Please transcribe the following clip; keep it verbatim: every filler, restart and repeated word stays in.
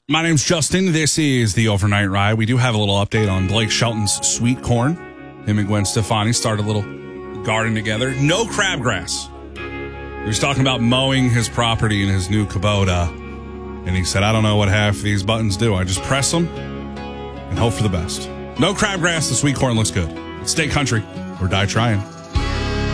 My name's Justin. This is the Overnight Ride. We do have a little update on Blake Shelton's sweet corn. Him and Gwen Stefani started a little garden together. No crabgrass. He was talking about mowing his property in his new Kubota. And he said, I don't know what half of these buttons do. I just press them and hope for the best. No crabgrass. The sweet corn looks good. Stay country or die trying.